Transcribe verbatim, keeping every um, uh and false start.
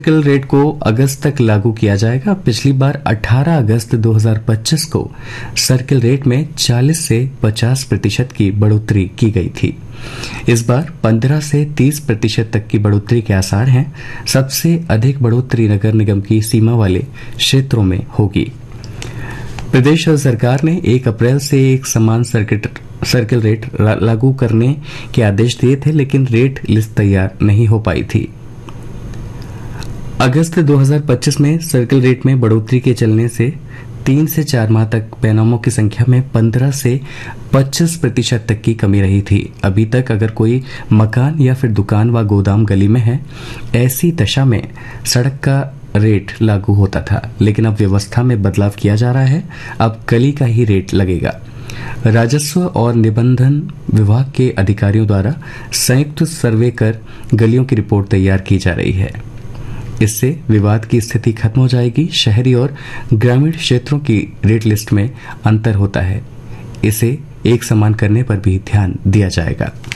Circle rate को अगस्त तक लागू किया जाएगा। पिछली बार अठारह अगस्त दो हज़ार पच्चीस को सर्किल रेट में चालीस से पचास प्रतिशत की बढ़ोतरी की गई थी। इस बार पंद्रह से तीस प्रतिशत तक की बढ़ोतरी के आसार हैं। सबसे अधिक बढ़ोतरी नगर निगम की सीमा वाले क्षेत्रों में होगी। प्रदेश सरकार ने एक अप्रैल से एक समान सर्किल रेट लागू करने के आदेश दिए थे, लेकिन रेट लिस्ट तैयार नहीं हो पाई थी। अगस्त दो हज़ार पच्चीस में सर्किल रेट में बढ़ोतरी के चलने से तीन से चार माह तक पैनामों की संख्या में पंद्रह से पच्चीस प्रतिशत तक की कमी रही थी। अभी तक अगर कोई मकान या फिर दुकान व गोदाम गली में है, ऐसी दशा में सड़क का रेट लागू होता था, लेकिन अब व्यवस्था में बदलाव किया जा रहा है। अब गली का ही रेट लगेगा। राजस्व और निबंधन विभाग के अधिकारियों द्वारा संयुक्त सर्वे कर गलियों की रिपोर्ट तैयार की जा रही है। इससे विवाद की स्थिति खत्म हो जाएगी। शहरी और ग्रामीण क्षेत्रों की रेट लिस्ट में अंतर होता है, इसे एक समान करने पर भी ध्यान दिया जाएगा।